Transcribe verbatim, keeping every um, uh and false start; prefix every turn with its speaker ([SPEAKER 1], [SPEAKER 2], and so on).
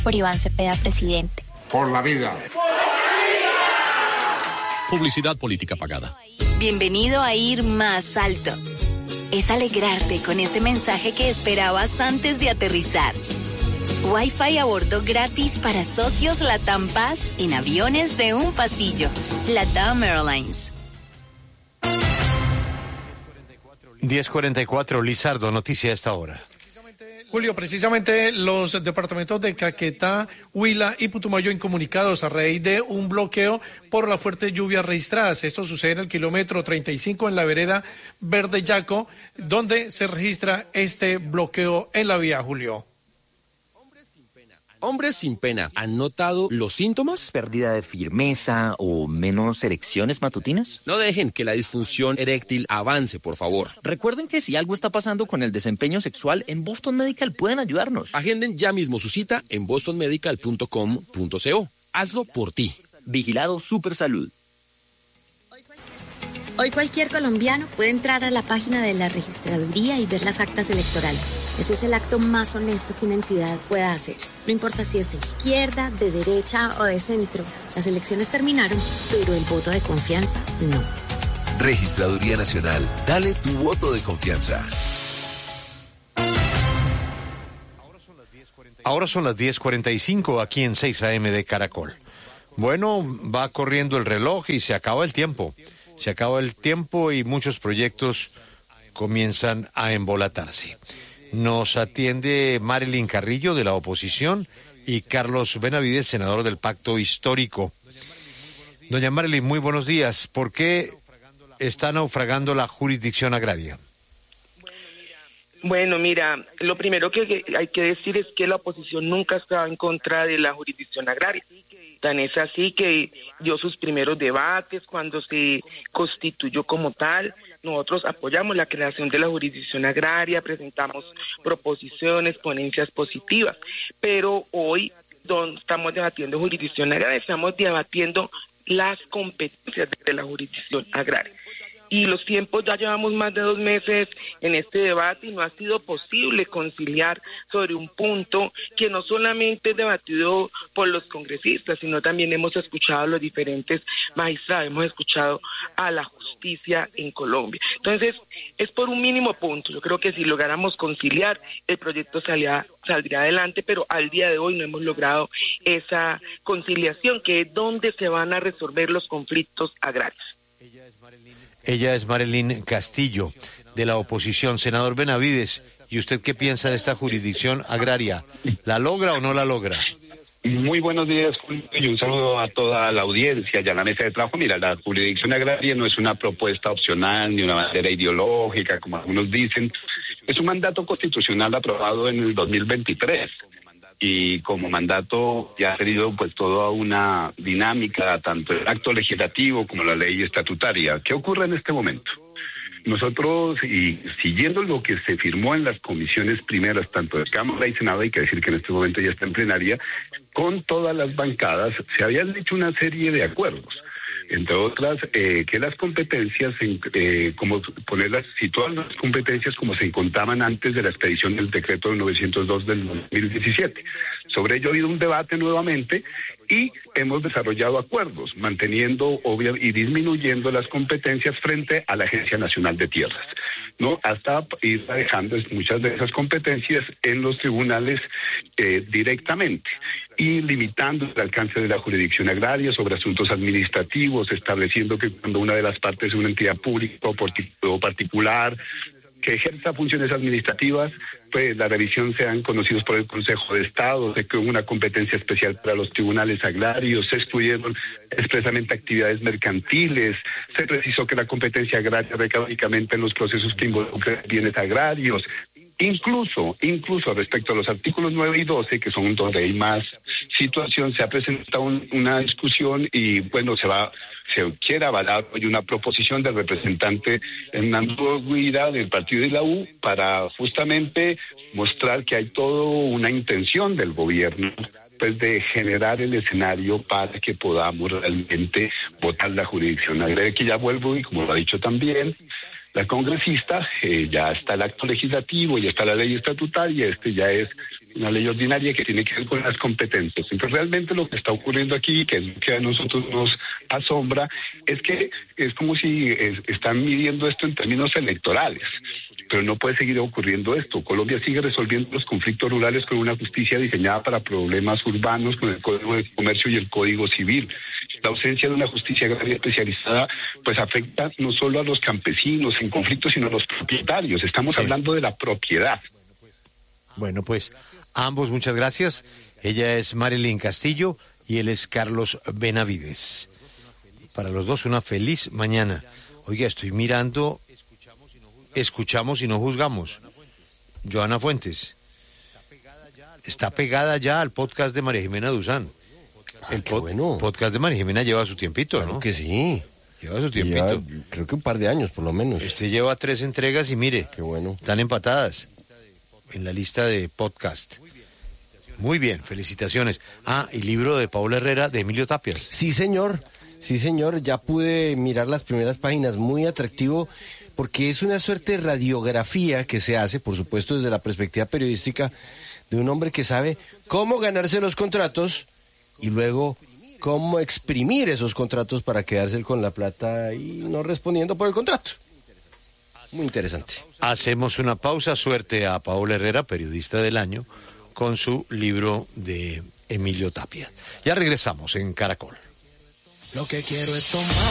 [SPEAKER 1] Por Iván Cepeda, presidente.
[SPEAKER 2] Por la vida.
[SPEAKER 3] Publicidad política pagada.
[SPEAKER 4] Bienvenido a Ir Más Alto. Es alegrarte con ese mensaje que esperabas antes de aterrizar. Wi-Fi a bordo gratis para socios Latam Paz en aviones de un pasillo. Latam Airlines.
[SPEAKER 5] diez cuarenta y cuatro, Lizardo, noticia a esta hora.
[SPEAKER 6] Julio, precisamente los departamentos de Caquetá, Huila y Putumayo incomunicados a raíz de un bloqueo por las fuertes lluvias registradas. Esto sucede en el kilómetro treinta y cinco en la vereda Verde Yaco, donde se registra este bloqueo en la vía, Julio.
[SPEAKER 7] Hombres sin pena, ¿han notado los síntomas?
[SPEAKER 8] ¿Pérdida de firmeza o menos erecciones matutinas?
[SPEAKER 7] No dejen que la disfunción eréctil avance, por favor.
[SPEAKER 8] Recuerden que si algo está pasando con el desempeño sexual, en Boston Medical pueden ayudarnos.
[SPEAKER 7] Agenden ya mismo su cita en boston medical punto com punto co. Hazlo por ti.
[SPEAKER 8] Vigilado Super Salud.
[SPEAKER 9] Hoy cualquier colombiano puede entrar a la página de la registraduría y ver las actas electorales. Eso es el acto más honesto que una entidad pueda hacer. No importa si es de izquierda, de derecha o de centro. Las elecciones terminaron, pero el voto de confianza no.
[SPEAKER 10] Registraduría Nacional. Dale tu voto de confianza.
[SPEAKER 5] Ahora son las diez cuarenta y cinco aquí en seis a eme de Caracol. Bueno, va corriendo el reloj y se acaba el tiempo. Se acaba el tiempo y muchos proyectos comienzan a embolatarse. Nos atiende Marilyn Carrillo, de la oposición, y Carlos Benavides, senador del Pacto Histórico. Doña Marilyn, muy buenos días. ¿Por qué está naufragando la jurisdicción agraria?
[SPEAKER 11] Bueno, mira, lo primero que hay que decir es que la oposición nunca estaba en contra de la jurisdicción agraria. Tan es así que dio sus primeros debates cuando se constituyó como tal. Nosotros apoyamos la creación de la jurisdicción agraria, presentamos proposiciones, ponencias positivas, pero hoy donde estamos debatiendo jurisdicción agraria, estamos debatiendo las competencias de la jurisdicción agraria. Y los tiempos, ya llevamos más de dos meses en este debate y no ha sido posible conciliar sobre un punto que no solamente es debatido por los congresistas, sino también hemos escuchado a los diferentes magistrados, hemos escuchado a la justicia en Colombia. Entonces, es por un mínimo punto. Yo creo que si lográramos conciliar, el proyecto salía, saldría adelante, pero al día de hoy no hemos logrado esa conciliación, que es donde se van a resolver los conflictos agrarios.
[SPEAKER 5] Ella es Marilyn Castillo, de la oposición. Senador Benavides, ¿y usted qué piensa de esta jurisdicción agraria? ¿La logra o no la logra?
[SPEAKER 12] Muy buenos días, Julio, y un saludo a toda la audiencia y a la mesa de trabajo. Mira, la jurisdicción agraria no es una propuesta opcional ni una bandera ideológica, como algunos dicen. Es un mandato constitucional aprobado en el dos mil veintitrés. Y como mandato ya ha tenido pues toda una dinámica, tanto el acto legislativo como la ley estatutaria. ¿Qué ocurre en este momento? Nosotros, y siguiendo lo que se firmó en las comisiones primeras, tanto de Cámara y Senado, hay que decir que en este momento ya está en plenaria, con todas las bancadas se habían hecho una serie de acuerdos. Entre otras, eh, que las competencias, eh, como ponerlas, situar las competencias como se encontraban antes de la expedición del decreto novecientos dos del dos mil diecisiete. Sobre ello ha habido un debate nuevamente y hemos desarrollado acuerdos, manteniendo obvia, y disminuyendo las competencias frente a la Agencia Nacional de Tierras, ¿no? Hasta ir dejando muchas de esas competencias en los tribunales eh, directamente, y limitando el alcance de la jurisdicción agraria sobre asuntos administrativos, estableciendo que cuando una de las partes es una entidad pública o particular que ejerza funciones administrativas, pues la revisión sean conocidos por el Consejo de Estado, se creó una competencia especial para los tribunales agrarios, se excluyeron expresamente actividades mercantiles, se precisó que la competencia agraria recae únicamente en los procesos que involucran bienes agrarios. Incluso, incluso respecto a los artículos nueve y doce, que son donde hay más situación, se ha presentado un, una discusión y, bueno, se va, se quiere avalar hoy una proposición del representante Hernando Guira del partido de la U para justamente mostrar que hay toda una intención del gobierno pues de generar el escenario para que podamos realmente votar la jurisdicción agraria, que ya vuelvo y como lo ha dicho también la congresista, eh, ya está el acto legislativo, ya está la ley estatutaria, este ya es una ley ordinaria que tiene que ver con las competencias. Entonces, realmente lo que está ocurriendo aquí, que es lo que a nosotros nos asombra, es que es como si es, están midiendo esto en términos electorales. Pero no puede seguir ocurriendo esto. Colombia sigue resolviendo los conflictos rurales con una justicia diseñada para problemas urbanos, con el Código de Comercio y el Código Civil. La ausencia de una justicia agraria especializada pues afecta no solo a los campesinos en conflictos, sino a los propietarios. Estamos sí. hablando de la propiedad.
[SPEAKER 5] Bueno, pues ambos muchas gracias. Ella es Marilyn Castillo y él es Carlos Benavides. Para los dos una feliz mañana. Oiga, estoy mirando... Escuchamos y no juzgamos. Joana Fuentes. Está pegada ya al podcast de María Jimena Duzán. El
[SPEAKER 2] ah, pod- bueno.
[SPEAKER 5] podcast de María Jimena lleva su tiempito,
[SPEAKER 2] claro
[SPEAKER 5] ¿no?
[SPEAKER 2] que sí.
[SPEAKER 5] Lleva su tiempito.
[SPEAKER 2] Lleva, creo que un par de años, por lo menos.
[SPEAKER 5] Este lleva tres entregas y mire,
[SPEAKER 2] qué bueno.
[SPEAKER 5] Están empatadas en la lista de podcast. Muy bien, felicitaciones. Ah, y libro de Paula Herrera de Emilio Tapias.
[SPEAKER 2] Sí, señor. Sí, señor. Ya pude mirar las primeras páginas. Muy atractivo. Porque es una suerte de radiografía que se hace, por supuesto, desde la perspectiva periodística, de un hombre que sabe cómo ganarse los contratos y luego cómo exprimir esos contratos para quedarse con la plata y no respondiendo por el contrato. Muy interesante.
[SPEAKER 5] Hacemos una pausa. Suerte a Paola Herrera, periodista del año, con su libro de Emilio Tapia. Ya regresamos en Caracol.
[SPEAKER 13] Lo que quiero es tomar.